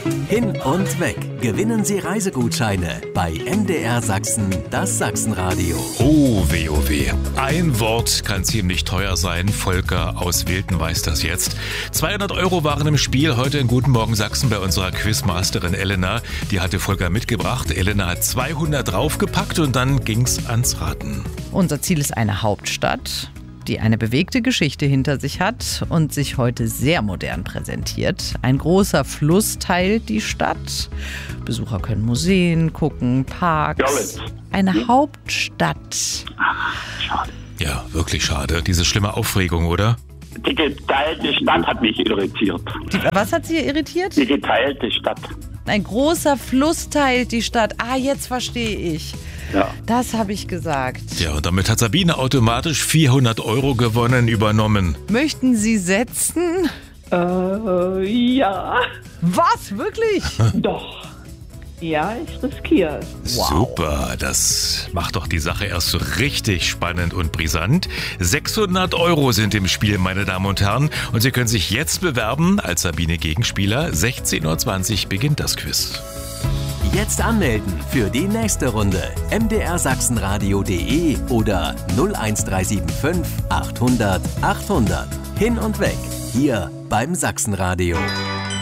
Hin und weg. Gewinnen Sie Reisegutscheine bei MDR Sachsen, das Sachsenradio. Oh weh, oh weh. Ein Wort kann ziemlich teuer sein. Volker aus Wilten weiß das jetzt. 200 € waren im Spiel heute in Guten Morgen Sachsen bei unserer Quizmasterin Elena. Die hatte Volker mitgebracht. Elena hat 200 draufgepackt und dann ging's ans Raten. Unser Ziel ist eine Hauptstadt, die eine bewegte Geschichte hinter sich hat und sich heute sehr modern präsentiert. Ein großer Fluss teilt die Stadt. Besucher können Museen gucken, Parks. Eine Hauptstadt. Schade. Ja, wirklich schade. Diese schlimme Aufregung, oder? Die geteilte Stadt hat mich irritiert. Was hat Sie irritiert? Die geteilte Stadt. Ein großer Fluss teilt die Stadt. Ah, jetzt verstehe ich. Ja. Das habe ich gesagt. Ja, und damit hat Sabine automatisch 400 € gewonnen, übernommen. Möchten Sie setzen? Ja. Was? Wirklich? Doch. Ja, ich riskiere es. Super, das macht doch die Sache erst so richtig spannend und brisant. 600 € sind im Spiel, meine Damen und Herren. Und Sie können sich jetzt bewerben als Sabine Gegenspieler. 16:20 Uhr beginnt das Quiz. Jetzt anmelden für die nächste Runde. mdrsachsenradio.de oder 01375 800 800. Hin und weg. Hier beim Sachsenradio.